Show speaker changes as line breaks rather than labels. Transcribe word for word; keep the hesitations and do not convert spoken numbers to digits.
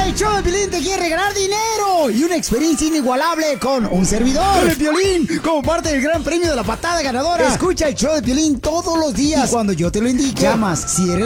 El show de Piolín te quiere regalar dinero y una experiencia inigualable con un servidor. Con el Piolín, como parte del gran premio de la patada ganadora. Escucha el show de Piolín todos los días. Y cuando yo te lo indique, llamas. Si eres